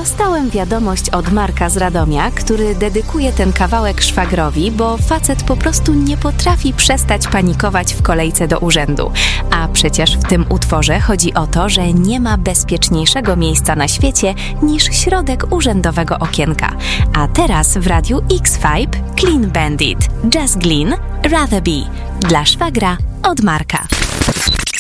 Dostałem wiadomość od Marka z Radomia, który dedykuje ten kawałek szwagrowi, bo facet po prostu nie potrafi przestać panikować w kolejce do urzędu. A przecież w tym utworze chodzi o to, że nie ma bezpieczniejszego miejsca na świecie niż środek urzędowego okienka. A teraz w Radiu X-Vibe Clean Bandit, Just Glyn, Rather Be. Dla szwagra od Marka.